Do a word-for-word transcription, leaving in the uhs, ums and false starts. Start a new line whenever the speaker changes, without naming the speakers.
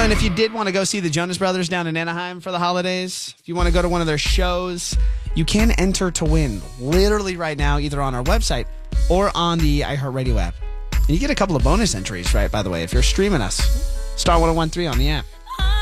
know, and if you did want to go see the Jonas Brothers down in Anaheim for the holidays, if you want to go to one of their shows, you can enter to win literally right now, either on our website or on the iHeartRadio app. And you get a couple of bonus entries, right, by the way, if you're streaming us. Star one oh one three on the app.